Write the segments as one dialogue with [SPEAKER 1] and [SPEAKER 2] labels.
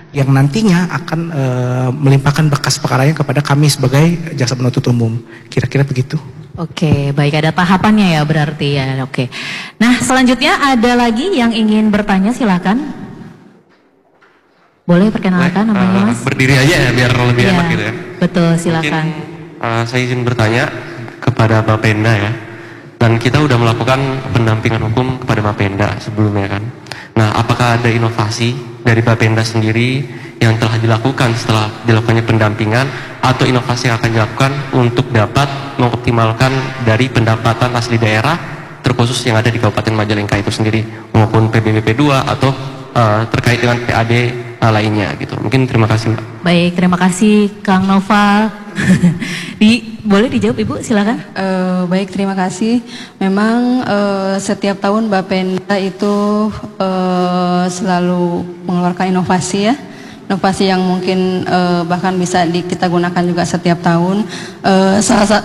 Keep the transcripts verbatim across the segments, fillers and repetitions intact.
[SPEAKER 1] yang nantinya akan e, melimpahkan berkas perkaranya kepada kami sebagai jaksa penuntut umum. Kira-kira begitu.
[SPEAKER 2] Oke, baik, ada tahapannya ya berarti ya. Oke. Nah, selanjutnya ada lagi yang ingin bertanya, silakan. Boleh perkenalkan namanya, Mas?
[SPEAKER 3] Uh, berdiri aja ya biar lebih
[SPEAKER 2] ya,
[SPEAKER 3] enak gitu ya.
[SPEAKER 2] Betul, silakan.
[SPEAKER 3] Mungkin, uh, saya izin bertanya kepada Bapenda ya. Dan kita udah melakukan pendampingan hukum kepada Bapenda sebelumnya kan. Nah, apakah ada inovasi dari Bapenda sendiri yang telah dilakukan setelah dilakukannya pendampingan, atau inovasi yang akan dilakukan untuk dapat mengoptimalkan dari pendapatan asli daerah terkhusus yang ada di Kabupaten Majalengka itu sendiri, maupun P B B P dua atau uh, terkait dengan P A D uh, lainnya gitu. Mungkin terima kasih Mbak.
[SPEAKER 2] Baik, terima kasih Kang Noval. Di, boleh dijawab Ibu, silakan.
[SPEAKER 4] Uh, baik, terima kasih. Memang uh, setiap tahun Bapenda itu uh, selalu mengeluarkan inovasi ya, inovasi yang mungkin uh, bahkan bisa di, kita gunakan juga setiap tahun. Uh, salah, sa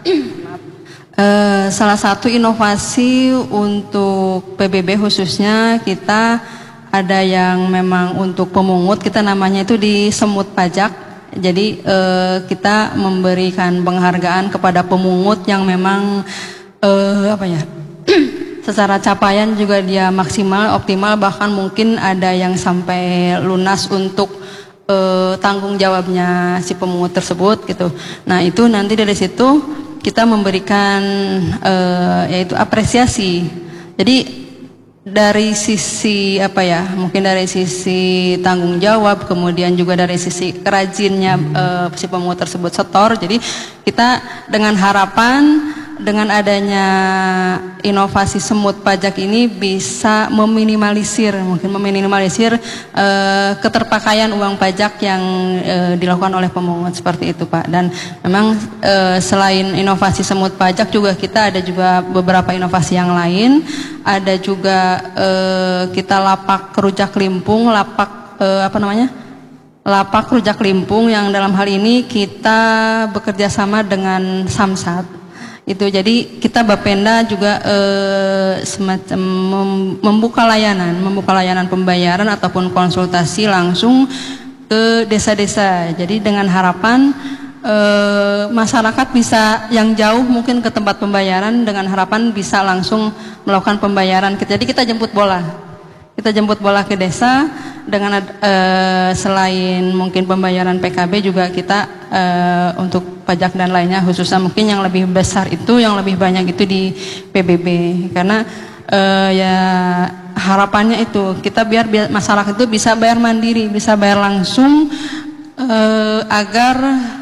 [SPEAKER 4] uh, salah satu inovasi untuk P B B khususnya kita ada yang memang untuk pemungut, kita namanya itu di semut pajak. Jadi eh, kita memberikan penghargaan kepada pemungut yang memang eh, apa ya, secara capaian juga dia maksimal, optimal, bahkan mungkin ada yang sampai lunas untuk eh, tanggung jawabnya si pemungut tersebut gitu. Nah itu nanti dari situ kita memberikan eh, yaitu apresiasi. Jadi dari sisi apa ya, mungkin dari sisi tanggung jawab, kemudian juga dari sisi kerajinnya uh, si pemungut tersebut setor. Jadi kita dengan harapan dengan adanya inovasi semut pajak ini bisa meminimalisir, mungkin meminimalisir uh, keterpakaian uang pajak yang uh, dilakukan oleh pemungut seperti itu Pak. Dan memang uh, selain inovasi semut pajak juga kita ada juga beberapa inovasi yang lain. Ada juga uh, kita lapak rujak limpung, lapak uh, apa namanya? lapak rujak limpung yang dalam hal ini kita bekerja sama dengan Samsat. Itu jadi kita Bapenda juga eh, semacam mem membuka layanan, membuka layanan pembayaran ataupun konsultasi langsung ke desa-desa. Jadi dengan harapan eh, masyarakat bisa yang jauh mungkin ke tempat pembayaran, dengan harapan bisa langsung melakukan pembayaran. Jadi kita jemput bola, kita jemput bola ke desa. Dengan uh, selain mungkin pembayaran P K B juga kita uh, untuk pajak dan lainnya, khususnya mungkin yang lebih besar itu, yang lebih banyak itu di P B B, karena uh, ya harapannya itu kita biar, biar masyarakat itu bisa bayar mandiri, bisa bayar langsung uh, agar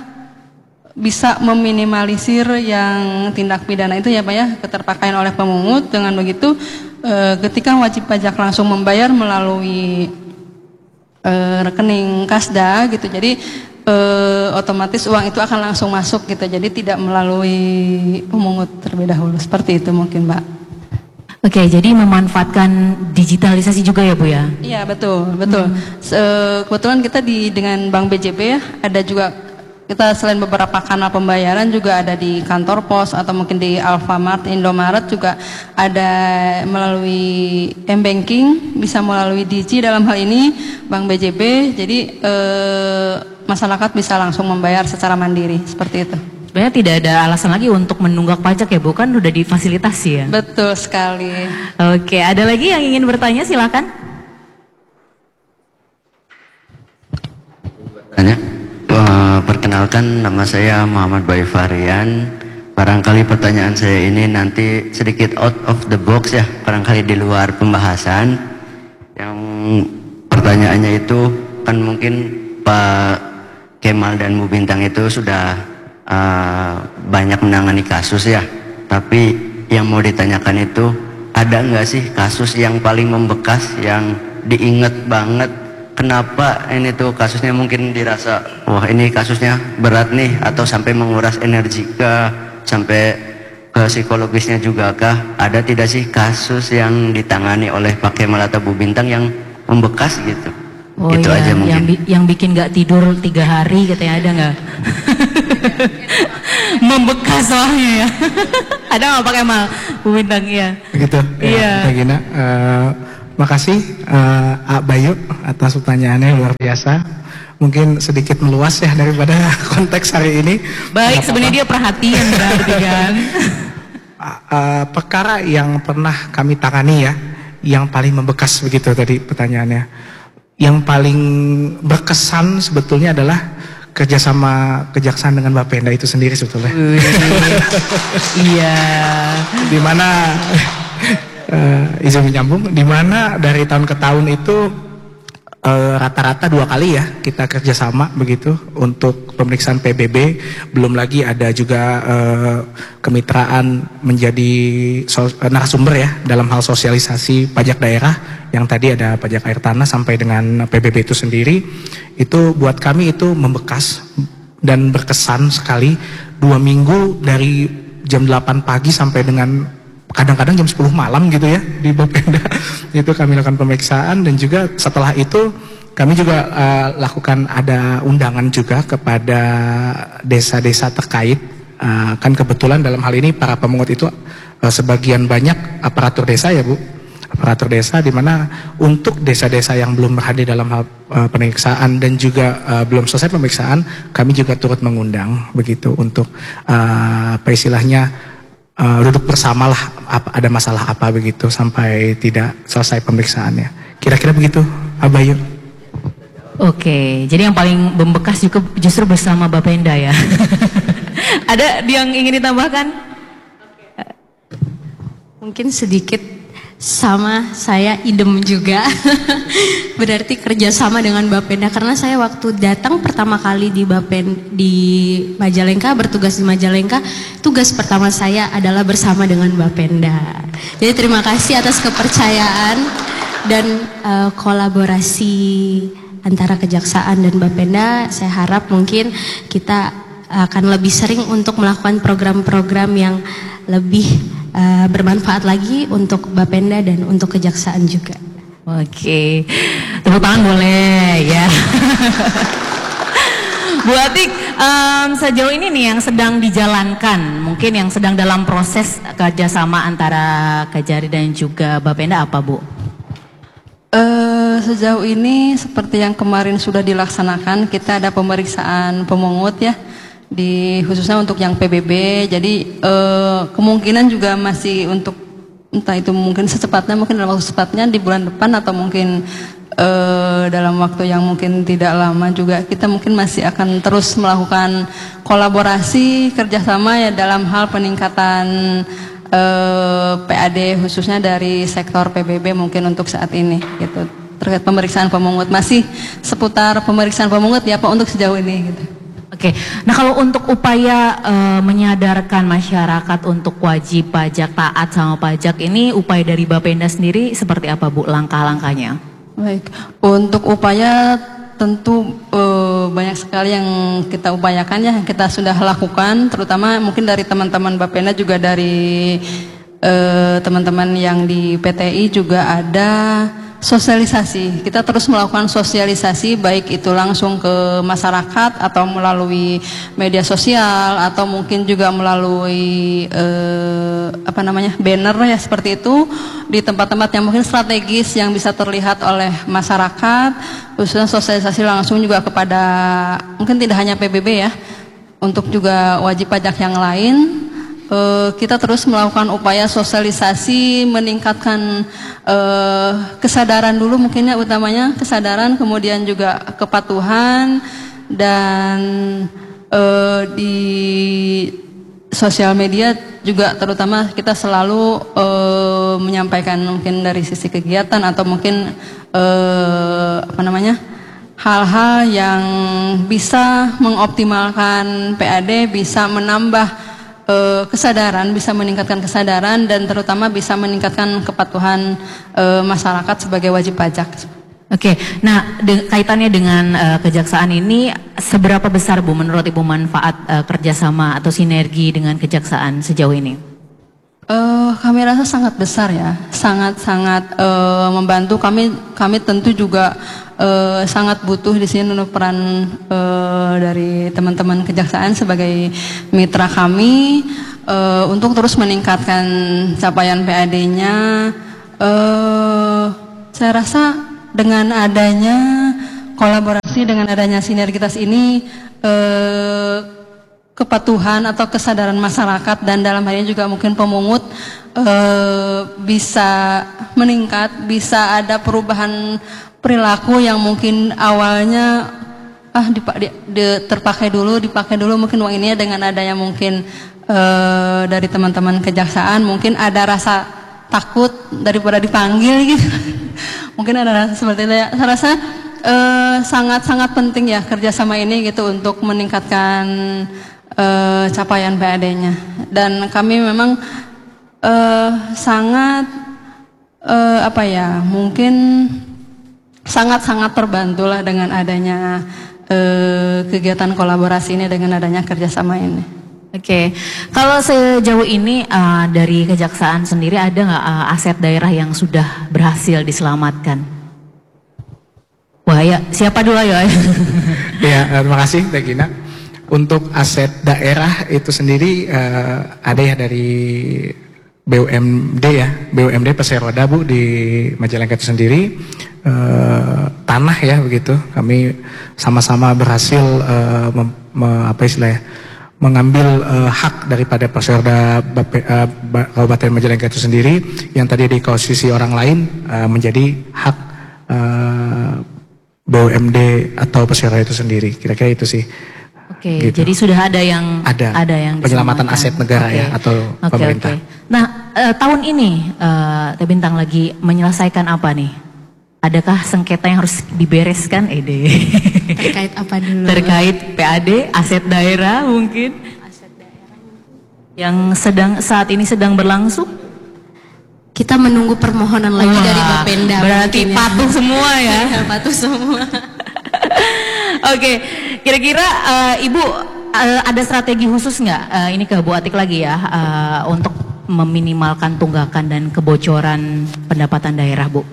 [SPEAKER 4] bisa meminimalisir yang tindak pidana itu ya Pak ya, keterpakaian oleh pemungut. Dengan begitu uh, ketika wajib pajak langsung membayar melalui Uh, rekening Kasda gitu, jadi uh, otomatis uang itu akan langsung masuk gitu, jadi tidak melalui pemungut terlebih dahulu, seperti itu mungkin Mbak.
[SPEAKER 2] Oke, jadi memanfaatkan digitalisasi juga ya Bu ya? Iya
[SPEAKER 4] betul, betul. Hmm. Kebetulan kita di dengan Bank B J B ya, ada juga kita selain beberapa kanal pembayaran juga ada di kantor pos atau mungkin di Alfamart, Indomaret juga ada melalui M-Banking, bisa melalui Digi dalam hal ini Bank B J B. Jadi eh, masyarakat bisa langsung membayar secara mandiri seperti itu.
[SPEAKER 2] Sebenarnya tidak ada alasan lagi untuk menunggak pajak ya Bu, kan udah difasilitasi ya?
[SPEAKER 4] Betul sekali.
[SPEAKER 2] Oke, ada lagi yang ingin bertanya, silakan.
[SPEAKER 5] Tanya. Uh, perkenalkan, nama saya Muhammad Bayu Fahrian. Barangkali pertanyaan saya ini nanti sedikit out of the box ya, barangkali di luar pembahasan. Yang pertanyaannya itu kan mungkin Pak Kemal dan Bu Bintang itu sudah uh, banyak menangani kasus ya. Tapi yang mau ditanyakan itu, ada nggak sih kasus yang paling membekas, yang diingat banget? Kenapa ini tuh kasusnya mungkin dirasa wah ini kasusnya berat nih, atau sampai menguras energi kah, sampai ke psikologisnya juga kah? Ada tidak sih kasus yang ditangani oleh Pak Kemal atau Bu Bintang yang membekas gitu?
[SPEAKER 2] Oh
[SPEAKER 5] itu
[SPEAKER 2] iya,
[SPEAKER 5] aja mungkin.
[SPEAKER 2] Yang, bi yang bikin nggak tidur tiga hari katanya, ada nggak? Membekas soalnya ya. Ada nggak Pak Kemal, Bu Bintang ya?
[SPEAKER 1] Begitu.
[SPEAKER 2] Iya.
[SPEAKER 1] Ya, Gina, uh, Makasih uh, A Bayu atas pertanyaannya luar biasa. Mungkin sedikit meluas ya daripada konteks hari ini.
[SPEAKER 2] Baik, sebenarnya dia perhatian berarti kan.
[SPEAKER 1] Uh, perkara yang pernah kami tangani ya, yang paling membekas begitu tadi pertanyaannya. Yang paling berkesan sebetulnya adalah kerjasama kejaksaan dengan Bapenda itu sendiri sebetulnya.
[SPEAKER 2] Iya.
[SPEAKER 1] Dimana uh, izin menyambung, dimana dari tahun ke tahun itu rata-rata uh, dua kali ya kita kerjasama begitu untuk pemeriksaan P B B. Belum lagi ada juga uh, kemitraan menjadi so, narasumber ya dalam hal sosialisasi pajak daerah, yang tadi ada pajak air tanah sampai dengan P B B itu sendiri. Itu buat kami itu membekas dan berkesan sekali. Dua minggu dari jam delapan pagi sampai dengan kadang-kadang jam sepuluh malam gitu ya di Bapenda itu kami lakukan pemeriksaan. Dan juga setelah itu kami juga uh, lakukan ada undangan juga kepada desa-desa terkait. Uh, kan kebetulan dalam hal ini para pemungut itu uh, sebagian banyak aparatur desa ya Bu, aparatur desa, di mana untuk desa-desa yang belum hadir dalam hal uh, pemeriksaan dan juga uh, belum selesai pemeriksaan, kami juga turut mengundang begitu untuk uh, apa istilahnya Uh, duduk bersamalah apa, ada masalah apa begitu sampai tidak selesai pemeriksaannya. Kira-kira begitu, Abayu.
[SPEAKER 2] Oke, jadi yang paling membekas juga justru bersama Bapenda ya. Ada yang ingin ditambahkan?
[SPEAKER 6] Mungkin sedikit, sama saya idem juga. Berarti kerjasama dengan Bapenda, karena saya waktu datang pertama kali di Bapen di Majalengka, bertugas di Majalengka, tugas pertama saya adalah bersama dengan Bapenda. Jadi terima kasih atas kepercayaan dan uh, kolaborasi antara kejaksaan dan Bapenda. Saya harap mungkin kita akan lebih sering untuk melakukan program-program yang lebih uh, bermanfaat lagi untuk Bapenda dan untuk kejaksaan juga.
[SPEAKER 2] Oke, tepuk tangan boleh ya. Bu Atik, um, sejauh ini nih yang sedang dijalankan, mungkin yang sedang dalam proses kerjasama antara Kejari dan juga Bapenda apa Bu?
[SPEAKER 4] Uh, sejauh ini seperti yang kemarin sudah dilaksanakan, kita ada pemeriksaan pemungut ya, di khususnya untuk yang P B B. Jadi uh, kemungkinan juga masih untuk entah itu mungkin secepatnya, mungkin dalam waktu secepatnya di bulan depan atau mungkin uh, dalam waktu yang mungkin tidak lama juga, kita mungkin masih akan terus melakukan kolaborasi kerjasama ya dalam hal peningkatan uh, P A D khususnya dari sektor P B B mungkin untuk saat ini gitu. Terkait pemeriksaan pemungut masih seputar pemeriksaan pemungut ya Pak untuk sejauh ini gitu.
[SPEAKER 2] Oke, nah kalau untuk upaya e, menyadarkan masyarakat untuk wajib pajak, taat sama pajak ini, upaya dari Bapenda sendiri seperti apa Bu langkah-langkahnya?
[SPEAKER 4] Baik, untuk upaya tentu e, banyak sekali yang kita upayakan ya, yang kita sudah lakukan, terutama mungkin dari teman-teman Bapenda juga dari teman-teman yang di P T I juga ada sosialisasi. Kita terus melakukan sosialisasi baik itu langsung ke masyarakat atau melalui media sosial atau mungkin juga melalui eh, apa namanya banner ya seperti itu di tempat-tempat yang mungkin strategis yang bisa terlihat oleh masyarakat. Khususnya sosialisasi langsung juga kepada mungkin tidak hanya P B B ya, untuk juga wajib pajak yang lain. Uh, kita terus melakukan upaya sosialisasi, meningkatkan uh, kesadaran dulu mungkinnya utamanya kesadaran, kemudian juga kepatuhan, dan uh, di sosial media juga terutama kita selalu uh, menyampaikan mungkin dari sisi kegiatan atau mungkin uh, apa namanya hal-hal yang bisa mengoptimalkan P A D, bisa menambah kesadaran, bisa meningkatkan kesadaran dan terutama bisa meningkatkan kepatuhan e, masyarakat sebagai wajib pajak.
[SPEAKER 2] Oke, nah de kaitannya dengan e, kejaksaan ini seberapa besar Bu menurut Ibu manfaat e, kerjasama atau sinergi dengan kejaksaan sejauh ini?
[SPEAKER 4] E, kami rasa sangat besar ya, sangat-sangat e, membantu kami. Kami tentu juga e, sangat butuh di sini untuk peran e, dari teman-teman kejaksaan sebagai mitra kami e, untuk terus meningkatkan capaian P A D-nya. E, saya rasa dengan adanya kolaborasi, dengan adanya sinergitas ini, eh, kepatuhan atau kesadaran masyarakat dan dalam hal ini juga mungkin pemungut eh, bisa meningkat, bisa ada perubahan perilaku yang mungkin awalnya ah dipak, di, di, terpakai dulu, dipakai dulu mungkin uang ini, dengan adanya mungkin eh, dari teman-teman kejaksaan mungkin ada rasa takut daripada dipanggil gitu. Mungkin ada rasa seperti itu ya. Saya rasa sangat-sangat penting ya kerjasama ini gitu untuk meningkatkan uh, capaian P A D-nya. Dan kami memang uh, sangat uh, apa ya, mungkin sangat-sangat terbantulah dengan adanya uh, kegiatan kolaborasi ini, dengan adanya kerjasama ini.
[SPEAKER 2] Oke, kalau sejauh ini uh, dari kejaksaan sendiri ada nggak uh, aset daerah yang sudah berhasil diselamatkan? Wah ya, siapa dulu ya?
[SPEAKER 1] Ya, terima kasih Teh Gina. Untuk aset daerah itu sendiri uh, ada ya dari B U M D ya, B U M D Perseroda Bu di Majalengka itu sendiri, uh, tanah ya begitu. Kami sama-sama berhasil uh, mem, me, apa istilahnya, mengambil uh, hak daripada Perseroda uh, Kabupaten Majalengka itu sendiri yang tadi dikuasisi orang lain uh, menjadi hak uh, B U M D atau Perseroda itu sendiri. Kira-kira itu sih.
[SPEAKER 2] Oke,
[SPEAKER 1] gitu.
[SPEAKER 2] Jadi sudah ada yang
[SPEAKER 1] ada,
[SPEAKER 2] ada yang
[SPEAKER 1] penyelamatan aset negara
[SPEAKER 2] okay.
[SPEAKER 1] ya atau
[SPEAKER 2] okay,
[SPEAKER 1] pemerintah.
[SPEAKER 2] Okay. Nah, uh, tahun ini uh, Teh Bintang lagi menyelesaikan apa nih? Adakah sengketa yang harus dibereskan, Ede?
[SPEAKER 6] Terkait apa dulu?
[SPEAKER 2] Terkait P A D, aset daerah mungkin? Aset daerah yang sedang saat ini sedang berlangsung?
[SPEAKER 6] Kita menunggu permohonan lagi
[SPEAKER 2] Wah,
[SPEAKER 6] dari Bapenda.
[SPEAKER 2] Berarti
[SPEAKER 6] mungkin,
[SPEAKER 2] patuh
[SPEAKER 6] ya.
[SPEAKER 2] semua ya?
[SPEAKER 6] Ya, patuh semua.
[SPEAKER 2] Oke, kira-kira uh, Ibu uh, ada strategi khusus nggak? Uh, ini ke Bu Atik lagi ya, uh, untuk meminimalkan tunggakan dan kebocoran pendapatan daerah, Bu.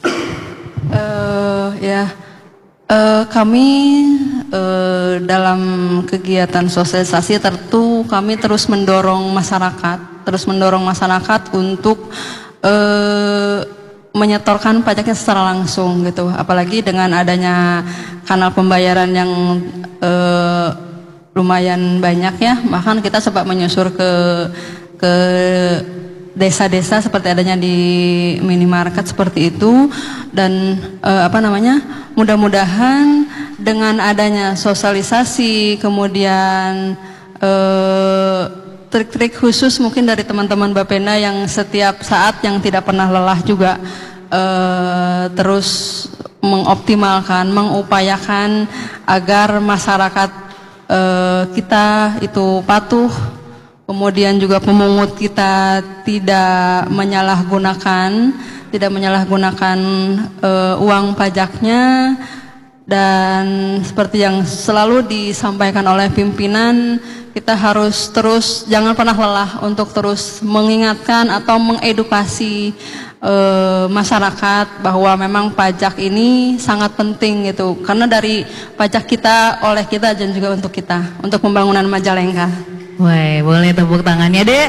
[SPEAKER 4] Uh, ya, uh, kami uh, dalam kegiatan sosialisasi tentu kami terus mendorong masyarakat, terus mendorong masyarakat untuk uh, menyetorkan pajaknya secara langsung gitu. Apalagi dengan adanya kanal pembayaran yang uh, lumayan banyak ya, bahkan kita sempat menyusur ke ke desa-desa seperti adanya di minimarket seperti itu. Dan eh, apa namanya, mudah-mudahan dengan adanya sosialisasi, kemudian eh, trik-trik khusus mungkin dari teman-teman Bapenda yang setiap saat yang tidak pernah lelah juga eh, terus mengoptimalkan, mengupayakan agar masyarakat eh, kita itu patuh. Kemudian juga pemungut kita tidak menyalahgunakan, tidak menyalahgunakan uh, uang pajaknya. Dan seperti yang selalu disampaikan oleh pimpinan, kita harus terus, jangan pernah lelah untuk terus mengingatkan atau mengedukasi uh, masyarakat bahwa memang pajak ini sangat penting gitu. Karena dari pajak kita, oleh kita, dan juga untuk kita, untuk pembangunan Majalengka.
[SPEAKER 2] Wah, boleh tepuk tangannya deh.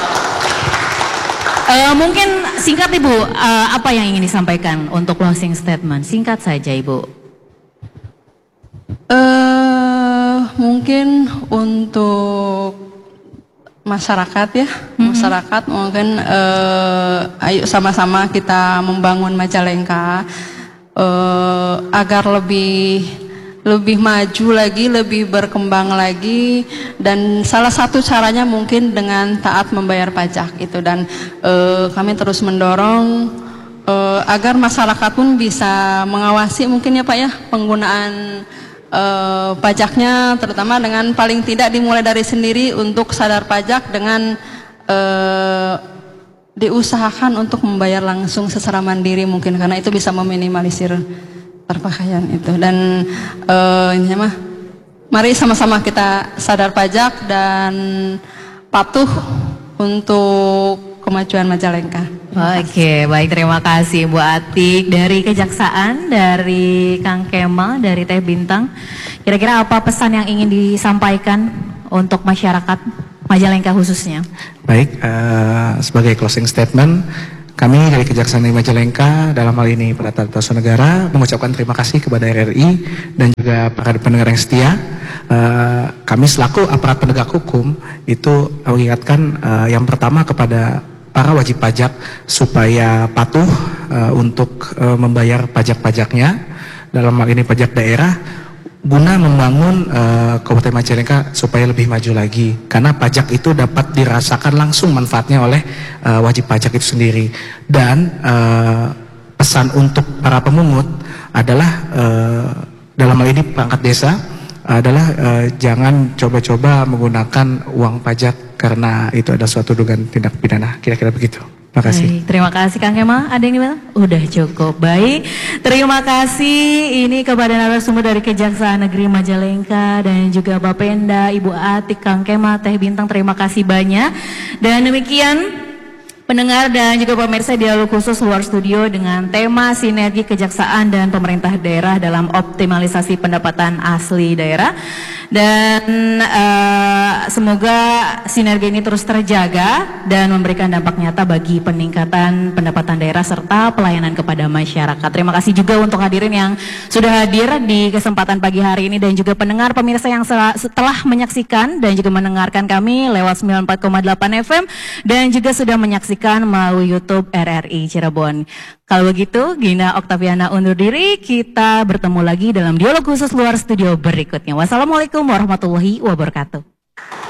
[SPEAKER 2] Uh, mungkin singkat Ibu, uh, apa yang ingin disampaikan untuk closing statement? Singkat saja Ibu.
[SPEAKER 4] Uh, mungkin untuk masyarakat ya, mm-hmm. masyarakat mungkin uh, ayo sama-sama kita membangun Majalengka uh, agar lebih lebih maju lagi, lebih berkembang lagi. Dan salah satu caranya mungkin dengan taat membayar pajak itu. Dan uh, kami terus mendorong uh, agar masyarakat pun bisa mengawasi mungkin ya Pak ya penggunaan uh, pajaknya, terutama dengan paling tidak dimulai dari sendiri untuk sadar pajak dengan uh, diusahakan untuk membayar langsung secara mandiri mungkin, karena itu bisa meminimalisir perpakaian itu. Dan uh, ini mah, mari sama-sama kita sadar pajak dan patuh untuk kemajuan Majalengka.
[SPEAKER 2] Oke, baik, terima kasih Bu Atik dari Kejaksaan, dari Kang Kemal, dari Teh Bintang. Kira-kira apa pesan yang ingin disampaikan untuk masyarakat Majalengka khususnya?
[SPEAKER 1] Baik, uh, sebagai closing statement, kami dari Kejaksaan Negeri Majalengka dalam hal ini Peradilan Tata Usaha Negara mengucapkan terima kasih kepada R R I dan juga para pendengar yang setia. Uh, kami selaku aparat penegak hukum itu mengingatkan uh, yang pertama kepada para wajib pajak supaya patuh uh, untuk uh, membayar pajak-pajaknya, dalam hal ini pajak daerah, guna membangun uh, Kabupaten Majalengka supaya lebih maju lagi, karena pajak itu dapat dirasakan langsung manfaatnya oleh uh, wajib pajak itu sendiri. Dan uh, pesan untuk para pemungut adalah uh, dalam hal ini perangkat desa adalah uh, jangan coba-coba menggunakan uang pajak karena itu ada suatu dugaan tindak pidana, kira-kira begitu. Terima kasih.
[SPEAKER 2] Baik, terima kasih Kang Kemal. Ada yang dibilang? Udah cukup. Baik, terima kasih ini kepada narasumber dari Kejaksaan Negeri Majalengka dan juga Bapenda, Ibu Atik, Kang Kemal, Teh Bintang. Terima kasih banyak. Dan demikian pendengar dan juga pemirsa dialog khusus luar studio dengan tema sinergi kejaksaan dan pemerintah daerah dalam optimalisasi pendapatan asli daerah. Dan uh, semoga sinergi ini terus terjaga dan memberikan dampak nyata bagi peningkatan pendapatan daerah serta pelayanan kepada masyarakat. Terima kasih juga untuk hadirin yang sudah hadir di kesempatan pagi hari ini dan juga pendengar pemirsa yang setelah menyaksikan dan juga mendengarkan kami lewat sembilan puluh empat koma delapan F M dan juga sudah menyaksikan melalui YouTube R R I Cirebon. Kalau begitu, Gina Oktaviana undur diri, kita bertemu lagi dalam dialog khusus luar studio berikutnya. Wassalamualaikum warahmatullahi wabarakatuh.